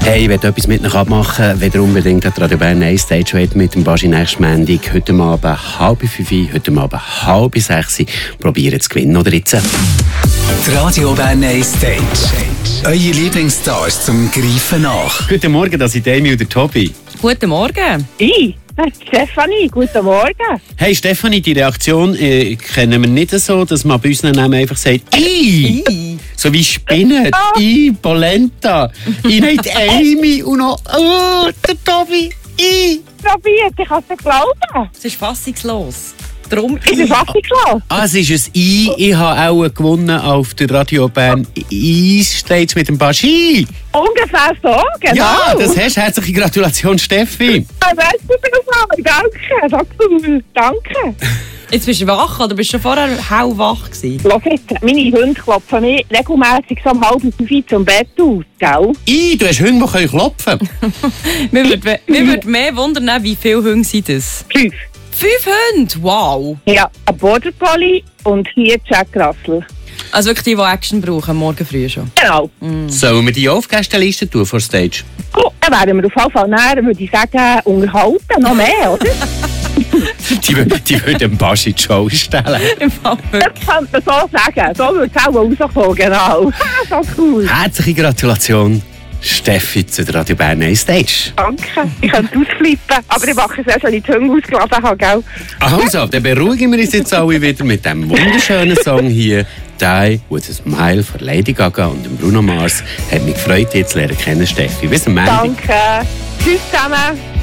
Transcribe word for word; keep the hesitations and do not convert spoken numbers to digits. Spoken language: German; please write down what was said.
Hey, ich möchte etwas mit euch abmachen. Wenn ihr unbedingt an Radio Bern eins Stage wollt, mit dem Baschi nächsten Montag, heute Abend halb fünf, heute Abend halb sechs. Probiert zu gewinnen, oder jetzt? Die Radio Bern eins Stage. Eure Lieblingsstars zum Greifen nach. Guten Morgen, das sind Amy und der Tobi. Guten Morgen. Ich? Stefanie, guten Morgen. Hey Stefanie, die Reaktion äh, kennen wir nicht so, dass man bei unseren Namen einfach sagt «I». So wie Spinnen, Oh. «I», «Polenta». «I» nicht «Amy» und noch «Oh, der Tobi». «I». Probiert, ich kann es nicht glauben. Es ist fassungslos. Drum Ich bin fast klar. Ah, es ist ein «I». Ich habe auch gewonnen auf der Radio Bern «I-Stage» mit dem Baschi. Ungefähr so, genau. Ja, das hast du. Herzliche Gratulation, Steffi. Weißt du, du danke, so cool, danke. Jetzt bist du wach oder bist du schon vorher hellwach gewesen? Los jetzt, meine Hunde klopfen mich regelmässig so um halb fünf zum Bett aus, gell? «I», du hast Hunde, die klopfen können. Mir würde würd mehr wundern, wie viele Hunde sind das? Fünf. Fünf Hunde? Wow. Ja, ein Border Collie und hier Jack Russell. Also wirklich die, die Action brauchen, morgen früh schon. Genau. Sollen wir die auf Gästeliste tun vor Stage? Gut, dann werden wir auf jeden Fall näher, würde ich sagen, unterhalten, noch mehr, oder? Die, wü- die würden dem Baschi die Show stellen. Im Fall Das wirklich. könnte man so sagen. So würde es auch rauskommen, genau. So cool. Herzliche Gratulation, Steffi, zu der Radio Bern eins Stage. Danke. Ich könnte ausflippen, aber ich mache es erst, wenn ich die Hunde ausgeladen habe, gell? Also, dann beruhigen wir uns jetzt alle wieder mit diesem wunderschönen Song hier. «Die with a Smile» von Lady Gaga und dem Bruno Mars. Hat mich gefreut, dich zu lernen kennen, Steffi. Bis zum Montag. Danke. Tschüss zusammen.